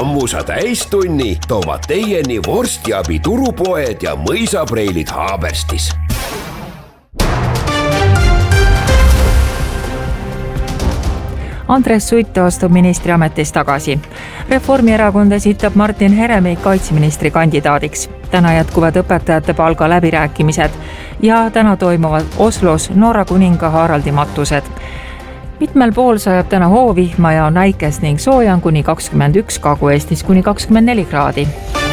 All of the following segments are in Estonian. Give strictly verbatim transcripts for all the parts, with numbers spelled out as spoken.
Sammusa täistunni toovad teieni vorstiabi turupoed ja mõisapreilid Haaberstis. Andres Sutt astub ministriametist tagasi. Reformierakond esitab Martin Heremi kaitseministri kandidaadiks. Täna jätkuvad õpetajate palga läbirääkimised ja täna toimuvad Oslos Norra kuninga Haraldi matused. Mitmel pool sajab täna hoovihma ja on äikest ning sooja kuni kakskümmend üks, Kagu-Eestis kuni kakskümmend neli kraadi.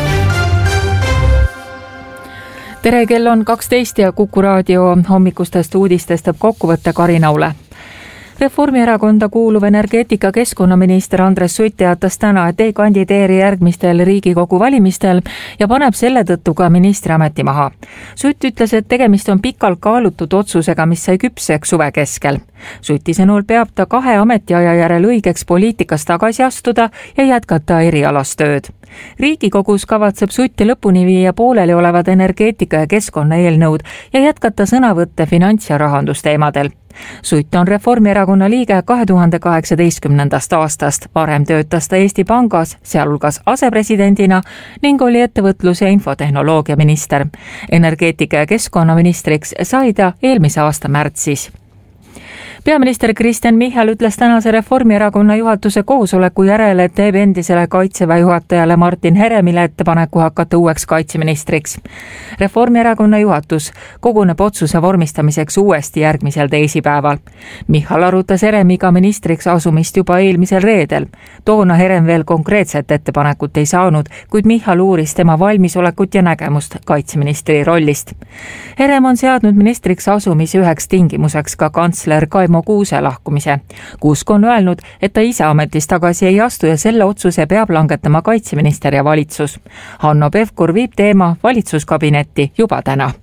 Tere, kell on kaksteist ja Kuku raadio hommikustest uudistest teeb kokkuvõtte Karin Aule. Reformierakonda kuuluv energeetika keskkonnaminister Andres Sutt teatas täna, et ei kandideeri järgmistel Riigikogu valimistel ja paneb selle tõttu ka ministriameti maha. Sutt ütles, et tegemist on pikalt kaalutud otsusega, mis sai küpseks suve keskel. Sutti sõnul peab ta kahe ametiaja järel õigeks poliitikas tagasi astuda ja jätkata erialast tööd. Riigikogus kavatseb Sutti lõpuni viia pooleli olevad energeetika ja keskkonna eelnõud ja jätkata sõnavõtte finants- ja rahandusteemadel. Sutt on Reformierakonna liige kahe tuhande kaheksateistkümnendast aastast. Varem töötas ta Eesti Pangas, sealhulgas asepresidendina ning oli ettevõtlus- ja infotehnoloogia minister. Energeetika- ja keskkonnaministriks sai ta eelmise aasta märtsis. Peaminister Kristen Michal ütles tänase Reformierakonna juhatuse koosoleku järel, et teeb endisele kaitseväe juhatajale Martin Heremile ettepaneku hakata uueks kaitseministriks. Reformierakonna juhatus koguneb otsuse vormistamiseks uuesti järgmisel teisipäeval. Michal arutas Heremiga ministriks asumist juba eelmisel reedel. Toona Herem veel konkreetset ettepanekut ei saanud, kuid Michal uuris tema valmisolekut ja nägemust kaitseministri rollist. Herem on seadnud ministriks asumise üheks tingimuseks ka kantsler Kaimo Kuuse lahkumise. Kuusk on öelnud, et ta ise ametist tagasi ei astu ja selle otsuse peab langetama kaitseminister ja valitsus. Hanno Pevkur viib teema valitsuskabinetti juba täna.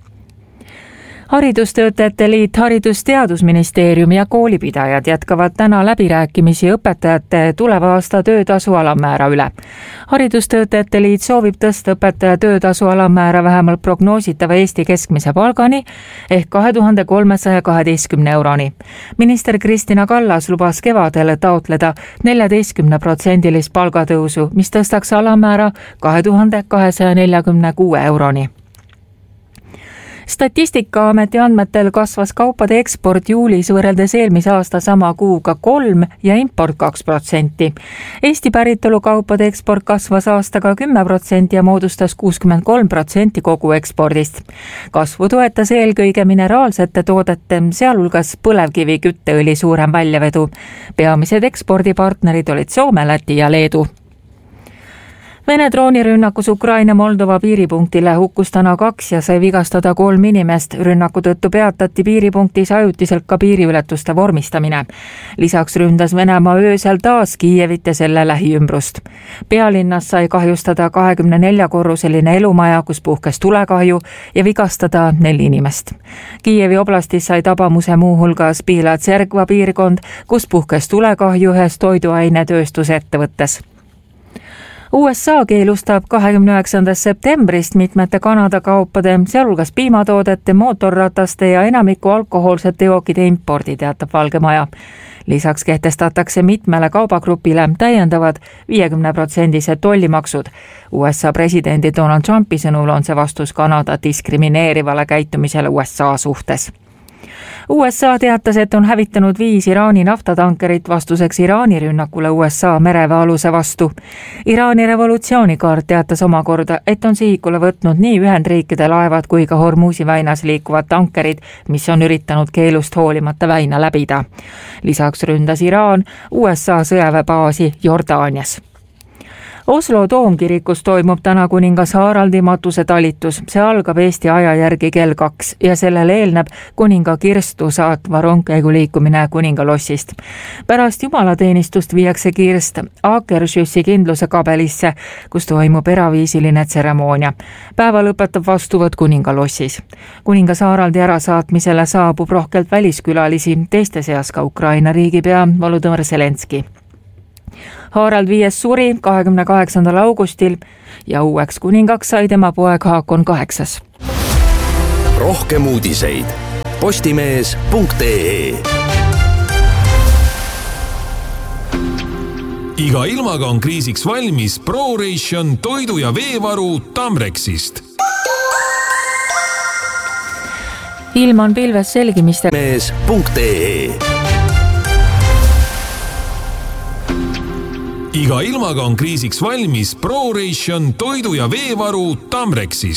Haridustöötajate liit, Haridus-Teadusministeerium ja koolipidajad jätkavad täna läbirääkimisi õpetajate tuleva aasta töötasu alammäära üle. Haridustöötajate liit soovib tõsta õpetaja töötasu alammäära vähemalt prognoositava Eesti keskmise palgani ehk kahe tuhande kolmesaja kaheteistkümne euroni. Minister Kristina Kallas lubas kevadel taotleda neljateistkümne protsendilist palgatõusu, mis tõstaks alammäära kahe tuhande kahesaja neljakümne kuue euroni. Statistikaameti andmetel kasvas kaupade eksport juulis võrreldes eelmise aasta sama kuuga kolm ja import kaks protsenti. Eesti päritolu kaupade eksport kasvas aastaga kümme protsenti ja moodustas kuuskümmend kolm protsenti kogu ekspordist. Kasvu toetas eelkõige mineraalsete toodete, sealhulgas põlevkivi kütteõli suurem väljavedu. Peamised ekspordipartnerid olid Soome, Läti ja Leedu. Vene droonirünnakus Ukraina-Moldova piiripunktile hukkus täna kaks ja sai vigastada kolm inimest. Rünnaku tõttu peatati piiripunktis ajutiselt ka piiriületuste vormistamine. Lisaks ründas Venemaa öösel taas Kiievit ja selle lähiümbrust. Pealinnas sai kahjustada kahekümne nelja korruseline elumaja, kus puhkes tulekahju ja vigastada neli inimest. Kiievi oblastis sai tabamuse muuhulgas Piila-Tserkva piirkond, kus puhkes tulekahju ühes toiduainetööstusettevõttes. U S A keelustab kahekümne üheksandast septembrist mitmete Kanada kaupade, sealhulgas piimatoodete, mootorrataste ja enamiku alkohoolsete jookide impordi, teatab Valge Maja. Lisaks kehtestatakse mitmele kaubagrupile täiendavad viiekümne protsendised tollimaksud. U S A presidendi Donald Trumpi sõnul on see vastus Kanada diskrimineerivale käitumisele U S A suhtes. U S A teatas, et on hävitanud viis Iraani naftatankerit vastuseks Iraani rünnakule U S A mereväealuse vastu. Iraani revolutsioonikaart teatas omakorda, et on sihikule võtnud nii Ühendriikide laevad kui ka Hormuzi väinas liikuvad tankerid, mis on üritanud keelust hoolimata väina läbida. Lisaks ründas Iraan U S A sõjaväebaasi Jordaanias. Oslo Toomkirikus toimub täna kuningas Haraldi matuse talitus. See algab Eesti aja järgi kell kaks ja sellele eelneb kuninga kirstu saatva rongkäigu liikumine kuningalossist. Pärast jumalateenistust viiakse kirst Akershussi kindluse kabelisse, kus toimub eraviisiline tseremoonia. Päeva lõpetab vastuvõtt kuningalossis. Kuningas Haraldi ärasaatmisele saabub rohkelt väliskülalisi, teiste seas ka Ukraina riigipea Volodõmõr Zelenski. Harald viies suri kahekümne kaheksandal augustil ja uueks kuningaks sai tema poeg Haakon kaheksas. Rohkem uudiseid postimees punkt ee. iga ilmaga on kriisiks valmis ProRation toidu- ja veevaru Tamrexist. Ilm on pilves selgimiste mees punkt ee Iga ilmaga on kriisiks valmis ProRation toidu- ja veevaru Tamrexist.